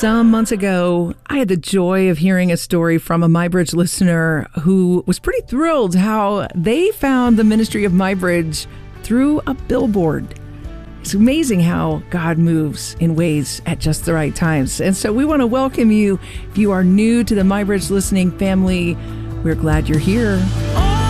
Some months ago, I had the joy of hearing a story from a MyBridge listener who was pretty thrilled how they found the ministry of MyBridge through a billboard. It's amazing how God moves in ways at just the right times. And so we want to welcome you. If you are new to the MyBridge listening family, we're glad you're here.